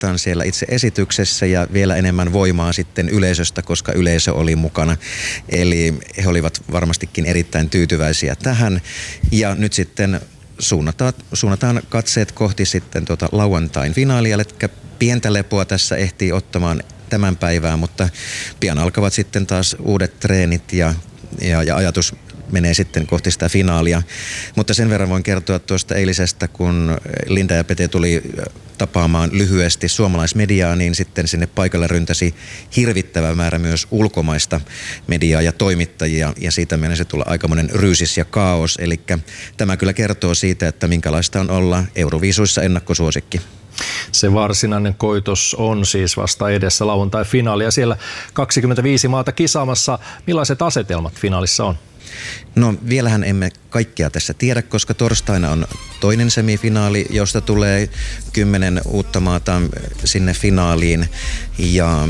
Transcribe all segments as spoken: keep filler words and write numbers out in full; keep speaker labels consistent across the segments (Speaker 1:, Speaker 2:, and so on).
Speaker 1: ottaan siellä itse esityksessä ja vielä enemmän voimaa sitten yleisöstä, koska yleisö oli mukana. Eli he olivat varmastikin erittäin tyytyväisiä tähän. Ja nyt sitten suunnataan, suunnataan katseet kohti sitten tuota lauantain finaalia, eli pientä lepoa tässä ehtii ottamaan tämän päivään, mutta pian alkavat sitten taas uudet treenit ja, ja, ja ajatus menee sitten kohti sitä finaalia. Mutta sen verran voin kertoa tuosta eilisestä, kun Linda ja Pete tuli tapaamaan lyhyesti suomalaismediaa, niin sitten sinne paikalle ryntäsi hirvittävä määrä myös ulkomaista mediaa ja toimittajia, ja siitä meinasi tulla aikamoinen ryysis ja kaos. Eli tämä kyllä kertoo siitä, että minkälaista on olla Euroviisuissa ennakkosuosikki.
Speaker 2: Se varsinainen koitos on siis vasta edessä, lauantai-finaali, ja siellä kaksikymmentäviisi maata kisaamassa. Millaiset asetelmat finaalissa on?
Speaker 1: No vielähän emme kaikkea tässä tiedä, koska torstaina on toinen semifinaali, josta tulee kymmenen uutta maata sinne finaaliin, ja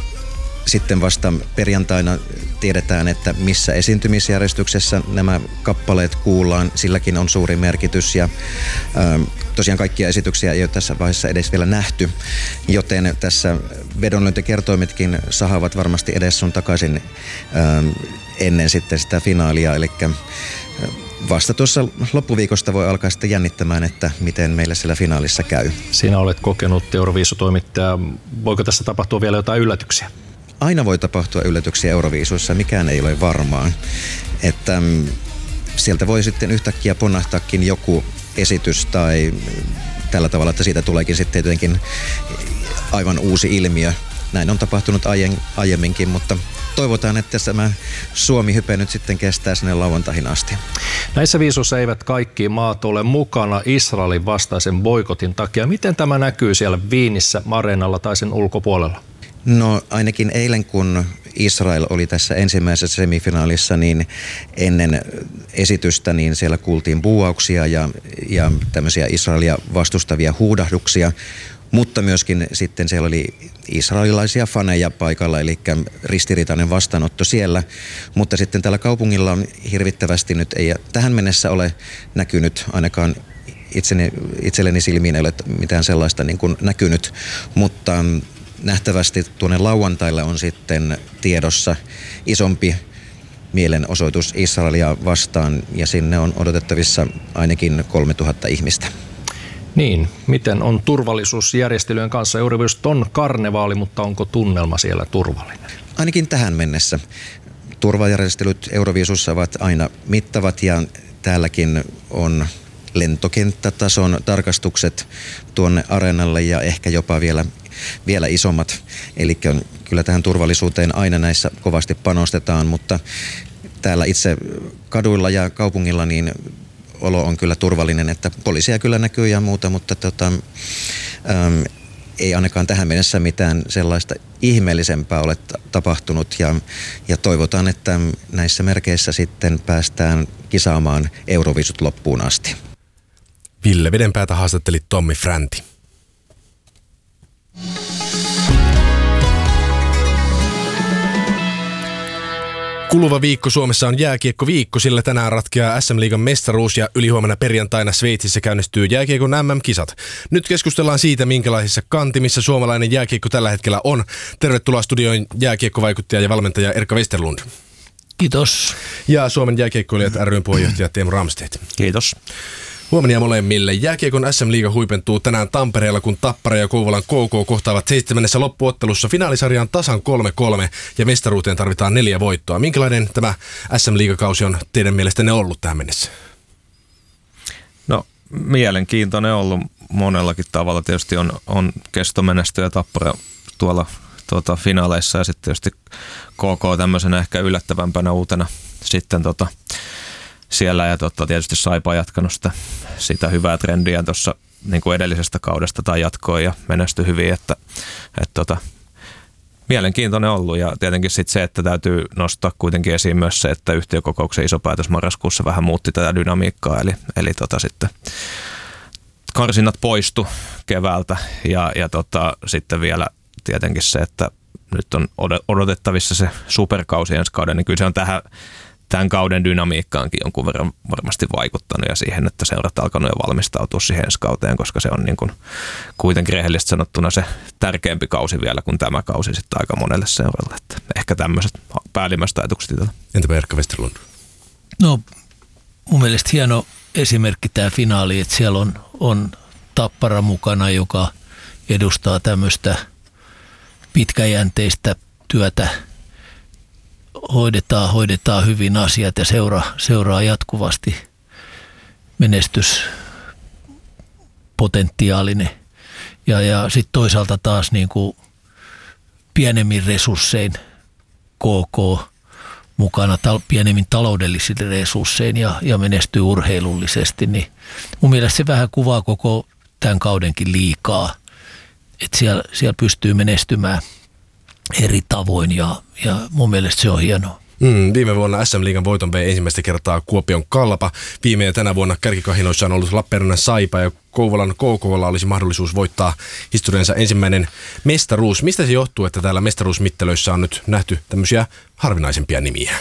Speaker 1: sitten vasta perjantaina tiedetään, että missä esiintymisjärjestyksessä nämä kappaleet kuullaan. Silläkin on suuri merkitys, ja ä, tosiaan kaikkia esityksiä ei ole tässä vaiheessa edes vielä nähty, joten tässä vedonlyöntikertoimetkin sahavat varmasti edes sun takaisin ä, ennen sitten sitä finaalia, eli vasta tuossa loppuviikosta voi alkaa sitten jännittämään, että miten meille siellä finaalissa käy.
Speaker 2: Sinä olet kokenut Euroviisutoimittaja. Voiko tässä tapahtua vielä jotain yllätyksiä?
Speaker 1: Aina voi tapahtua yllätyksiä Euroviisuissa, mikään ei ole varmaa. Että sieltä voi sitten yhtäkkiä ponnahtaakin joku esitys tai tällä tavalla, että siitä tuleekin sitten jotenkin aivan uusi ilmiö. Näin on tapahtunut aiemminkin, mutta toivotaan, että tämä Suomi-hype nyt sitten kestää sinne lauantaihin asti.
Speaker 2: Näissä viisuissa eivät kaikki maat ole mukana Israelin vastaisen boikotin takia. Miten tämä näkyy siellä Viinissä, areenalla tai sen ulkopuolella?
Speaker 1: No ainakin eilen, kun Israel oli tässä ensimmäisessä semifinaalissa, niin ennen esitystä niin siellä kuultiin buuauksia ja, ja tämmöisiä Israelia vastustavia huudahduksia, mutta myöskin sitten siellä oli israelilaisia faneja paikalla, eli ristiriitainen vastaanotto siellä. Mutta sitten tällä kaupungilla on hirvittävästi nyt ei tähän mennessä ole näkynyt ainakaan itseni, itselleni silmiin ei ole mitään sellaista niin kuin näkynyt, mutta nähtävästi tuonne lauantaille on sitten tiedossa isompi mielenosoitus Israelia vastaan, ja sinne on odotettavissa ainakin kolmetuhatta ihmistä.
Speaker 2: Niin, miten on turvallisuusjärjestelyjen kanssa? Euroviisut on karnevaali, mutta onko tunnelma siellä turvallinen?
Speaker 1: Ainakin tähän mennessä. Turvajärjestelyt Euroviisussa ovat aina mittavat, ja täälläkin on lentokenttätason tarkastukset tuonne areenalle ja ehkä jopa vielä, vielä isommat. Eli kyllä tähän turvallisuuteen aina näissä kovasti panostetaan, mutta täällä itse kaduilla ja kaupungilla niin olo on kyllä turvallinen, että poliisia kyllä näkyy ja muuta, mutta tota, äm, ei ainakaan tähän mennessä mitään sellaista ihmeellisempää ole tapahtunut, ja, ja toivotaan, että näissä merkeissä sitten päästään kisaamaan Euroviisut loppuun asti.
Speaker 3: Ville Vedenpäätä haastatteli Tommi Fränti. Kuluva viikko Suomessa on jääkiekkoviikko, sillä tänään ratkeaa S M-liigan mestaruus ja ylihuomenna perjantaina Sveitsissä käynnistyy jääkiekon M M-kisat. Nyt keskustellaan siitä, minkälaisissa kantimissa suomalainen jääkiekko tällä hetkellä on. Tervetuloa studioon jääkiekkovaikuttaja ja valmentaja Erkka Westerlund.
Speaker 4: Kiitos.
Speaker 3: Ja Suomen jääkiekkoilijat ry:n puheenjohtaja Teemu Ramstedt.
Speaker 4: Kiitos.
Speaker 3: Huomenna molemmille. Jääkiekon S M-liiga huipentuu tänään Tampereella, kun Tappara ja Kouvolan K K kohtaavat seitsemännessä loppuottelussa. Finaalisarjaan tasan kolme kolme ja mestaruuteen tarvitaan neljä voittoa. Minkälainen tämä S M-liigakausi on teidän mielestänne ollut tähän mennessä?
Speaker 4: No mielenkiintoinen ollut monellakin tavalla. Tietysti on, on kestomenestyjä Tappara tuolla tuota, finaaleissa ja sitten tietysti K K tämmöisenä ehkä yllättävämpänä uutena sitten tota, siellä ja tota, tietysti Saipa jatkanut sitä, sitä hyvää trendiä tuossa niin kuin edellisestä kaudesta tai jatkoi ja menestyi hyvin, että et, tota, mielenkiintoinen ollut ja tietenkin sitten se, että täytyy nostaa kuitenkin esiin myös se, että yhtiökokouksen iso päätös marraskuussa vähän muutti tätä dynamiikkaa, eli, eli tota, sitten karsinnat poistu keväältä ja, ja tota, sitten vielä tietenkin se, että nyt on odotettavissa se superkausi ensi kauden, niin kyllä se on tähän tämän kauden dynamiikkaankin jonkun verran varmasti vaikuttanut ja siihen, että seurat alkanut jo valmistautua siihen ensi kauteen, koska se on niin kuin kuitenkin rehellisesti sanottuna se tärkeämpi kausi vielä kuin tämä kausi sitten aika monelle seuralle. Että ehkä tämmöiset päällimmäiset ajatukset itsellä.
Speaker 3: Entäpä Erkka Westerlund?
Speaker 5: No mun mielestä hieno esimerkki tämä finaali, että siellä on, on Tappara mukana, joka edustaa tämmöistä pitkäjänteistä työtä. Hoidetaan, hoidetaan hyvin asiat ja seura, seuraa jatkuvasti menestyspotentiaalinen. Ja, ja sitten toisaalta taas niin kuin pienemmin resurssein K K mukana, tal, pienemmin taloudellisin resurssein ja, ja menestyy urheilullisesti. Niin mun mielestä se vähän kuvaa koko tämän kaudenkin liikaa, että siellä, siellä pystyy menestymään eri tavoin ja, ja mun mielestä se on hienoa.
Speaker 3: Mm, viime vuonna S M-liigan voiton vei ensimmäistä kertaa Kuopion Kalpa. Viime ja tänä vuonna kärkikahinoissa on ollut Lappeenrannan Saipa ja Kouvolan K K:lla olisi mahdollisuus voittaa historiansa ensimmäinen mestaruus. Mistä se johtuu, että täällä mestaruusmittelöissä on nyt nähty tämmöisiä harvinaisempia nimiä?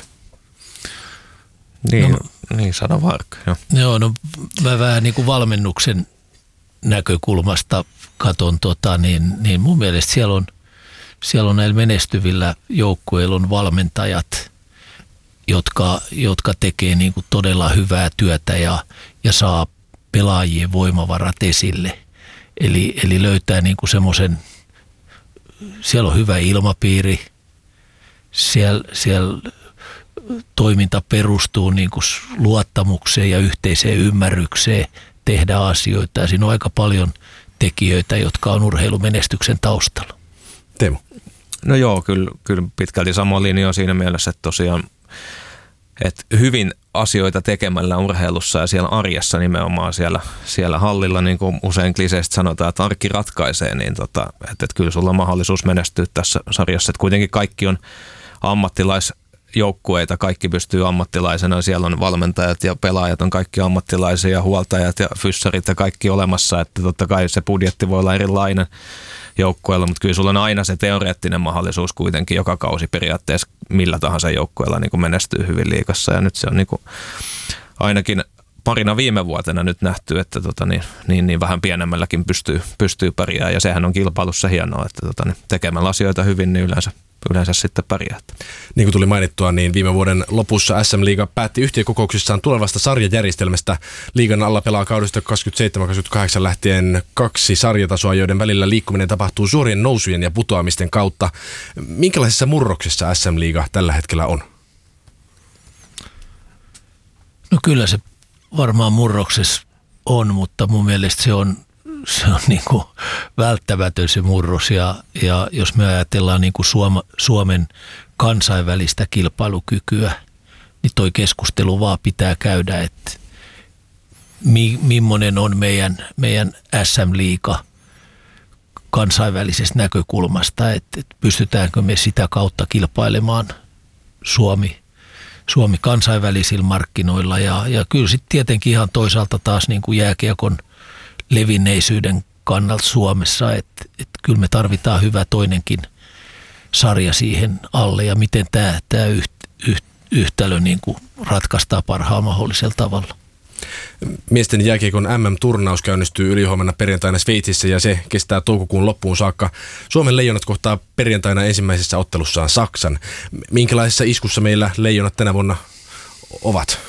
Speaker 4: Niin,
Speaker 5: no,
Speaker 4: niin sano vaikka. Jo.
Speaker 5: Joo, no mä vähän niin kuin valmennuksen näkökulmasta katon, tota, niin, niin mun mielestä siellä on, siellä on näillä menestyvillä joukkueilla on valmentajat, jotka, jotka tekee niin kuin todella hyvää työtä ja, ja saa pelaajien voimavarat esille. Eli, eli löytää niin kuin semmoisen, siellä on hyvä ilmapiiri, siellä, siellä toiminta perustuu niin kuin luottamukseen ja yhteiseen ymmärrykseen tehdä asioita. Ja siinä on aika paljon tekijöitä, jotka on urheilumenestyksen taustalla.
Speaker 3: Teemu.
Speaker 4: No joo, kyllä, kyllä pitkälti sama linja on siinä mielessä, että tosiaan että hyvin asioita tekemällä urheilussa ja siellä arjessa nimenomaan siellä, siellä hallilla, niin kuin usein kliseistä sanotaan, että arki ratkaisee, niin tota, että, että kyllä sulla on mahdollisuus menestyä tässä sarjassa. Että kuitenkin kaikki on ammattilaisjoukkueita, kaikki pystyy ammattilaisena, siellä on valmentajat ja pelaajat on kaikki ammattilaisia ja huoltajat ja fyssarit ja kaikki olemassa, että totta kai se budjetti voi olla erilainen joukkueella, mutta kyllä sulla on aina se teoreettinen mahdollisuus kuitenkin joka kausi periaatteessa millä tahansa joukkueella niin kuin menestyy hyvin liigassa ja nyt se on niin kuin ainakin parina viime vuotena nyt nähty, että tota niin, niin, niin vähän pienemmälläkin pystyy, pystyy pärjäämään ja sehän on kilpailussa hienoa, että tota niin, tekemällä asioita hyvin niin yleensä yleensä sitten pärjää. Niin
Speaker 3: kuin tuli mainittua, niin viime vuoden lopussa S M-liiga päätti yhtiökokouksissaan tulevasta sarjajärjestelmästä. Liigan alla pelaa kaudesta kaksikymmentäseitsemän kaksikymmentäkahdeksan lähtien kaksi sarjatasoa, joiden välillä liikkuminen tapahtuu suorien nousujen ja putoamisten kautta. Minkälaisessa murroksessa S M-liiga tällä hetkellä on?
Speaker 5: No kyllä se varmaan murroksessa on, mutta mun mielestä se on Se on niin kuin välttämätön se murros ja, ja jos me ajatellaan niin kuin Suoma, Suomen kansainvälistä kilpailukykyä, niin toi keskustelu vaan pitää käydä, että mi, millainen on meidän, meidän S M-liiga kansainvälisestä näkökulmasta, että, että pystytäänkö me sitä kautta kilpailemaan Suomi, Suomi kansainvälisillä markkinoilla ja, ja kyllä sitten tietenkin ihan toisaalta taas niin kuin jääkiekon levinneisyyden kannalta Suomessa, että, että kyllä me tarvitaan hyvä toinenkin sarja siihen alle ja miten tämä, tämä yht, yht, yhtälö niin kuin ratkaistaan parhaalla mahdollisella tavalla.
Speaker 3: Miesten jääkiekon M M-turnaus käynnistyy ylihuomenna perjantaina Sveitsissä ja se kestää toukokuun loppuun saakka. Suomen leijonat kohtaa perjantaina ensimmäisessä ottelussaan Saksan. Minkälaisessa iskussa meillä leijonat tänä vuonna ovat?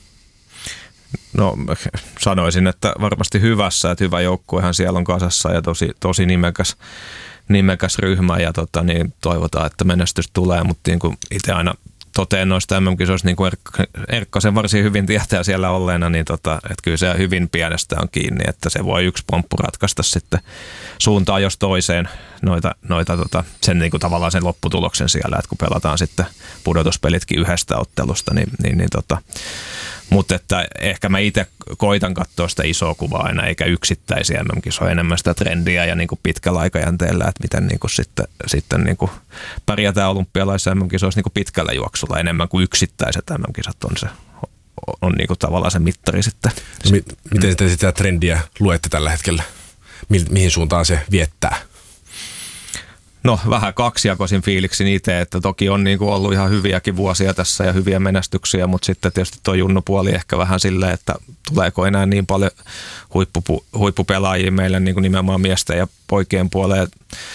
Speaker 4: No sanoisin, että varmasti hyvässä, että hyvä joukkuehan siellä on kasassa ja tosi, tosi nimekäs, nimekäs ryhmä ja tota, niin toivotaan, että menestys tulee, mutta niin kuin itse aina toteen noista M M-kisoista, niin kuin Erkka sen varsin hyvin tietää siellä olleena, niin tota, että kyllä se hyvin pienestä on kiinni, että se voi yksi pomppu ratkaista sitten suuntaan jos toiseen noita, noita tota, sen niin kuin tavallaan sen lopputuloksen siellä, että kun pelataan sitten pudotuspelitkin yhdestä ottelusta, niin, niin, niin tota, mutta että ehkä mä itse koitan katsoa sitä isoa kuvaa aina, eikä yksittäisiä M M-kisoja, enemmän sitä trendiä ja niin kuin pitkällä aikajänteellä, että miten niin kuin sitten, sitten niin kuin pärjätään olympialaisissa M M-kisoissa niin kuin pitkällä juoksulla enemmän kuin yksittäiset M M-kisat on se, on niin kuin tavallaan se mittari sitten.
Speaker 3: Mi- miten te sitä trendiä luette tällä hetkellä? Mi- mihin suuntaan se viettää?
Speaker 4: No vähän kaksijakoisin fiiliksin itse, että toki on niin kuin ollut ihan hyviäkin vuosia tässä ja hyviä menestyksiä, mutta sitten tietysti tuo junnupuoli ehkä vähän silleen, että tuleeko enää niin paljon huippu, huippupelaajia meille niin kuin nimenomaan miesten ja poikien puoleen.